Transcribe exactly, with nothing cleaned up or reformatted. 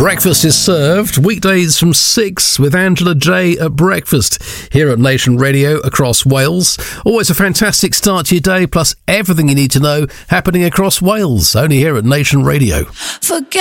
Breakfast is served weekdays from six with Angela J at breakfast here at Nation Radio across Wales. Always a fantastic start to your day, plus everything you need to know happening across Wales, only here at Nation Radio. Forget